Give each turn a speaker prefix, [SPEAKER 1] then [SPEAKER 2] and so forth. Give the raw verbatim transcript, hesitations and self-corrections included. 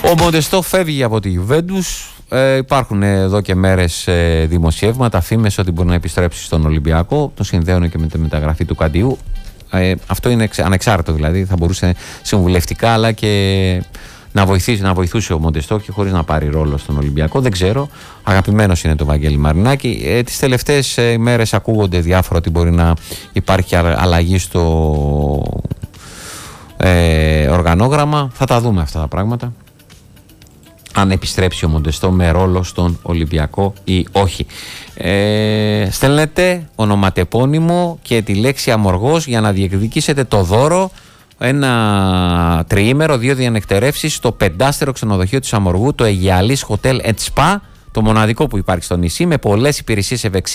[SPEAKER 1] Ο Μοντεστό φεύγει από τη Γιουβέντους. Ε, υπάρχουν εδώ και μέρες ε, δημοσιεύματα, φήμες ότι μπορεί να επιστρέψει στον Ολυμπιακό. Το συνδέουν και με τη μεταγραφή του Καντιού. Ε, αυτό είναι ανεξάρτητο, δηλαδή θα μπορούσε συμβουλευτικά αλλά και να, βοηθήσει, να βοηθούσε ο Μοντεστό και χωρίς να πάρει ρόλο στον Ολυμπιακό. Δεν ξέρω. Αγαπημένος είναι το Βαγγέλη Μαρινάκη. Ε, τις τελευταίες ε, μέρες ακούγονται διάφορα ότι μπορεί να υπάρχει αλλαγή στο ε, οργανόγραμμα. Θα τα δούμε αυτά τα πράγματα. Αν επιστρέψει ο Μοντεστό με ρόλο στον Ολυμπιακό ή όχι. Ε, στέλνετε ονοματεπώνυμο και τη λέξη Αμοργός για να διεκδικήσετε το δώρο. Ένα τριήμερο, δύο διανεκτερεύσεις στο πεντάστερο ξενοδοχείο της Αμοργού, το Αιγιαλής Hotel and Spa, το μοναδικό που υπάρχει στο νησί, με πολλές υπηρεσίες ευεξίας.